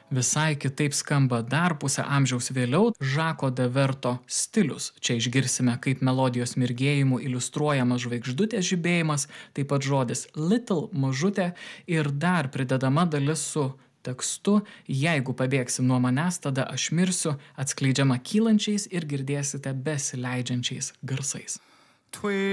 Visai kitaip skamba dar pusę amžiaus vėliau Žako de Verto stilius. Čia išgirsime, kaip melodijos mirgėjimų iliustruojamas žvaigždutės žibėjimas, taip pat žodis little mažutė ir dar pridedama dalis su tekstu Jeigu pabėgsi nuo manęs, tada aš mirsiu, atskleidžiama kylančiais ir girdėsite besileidžiančiais garsais.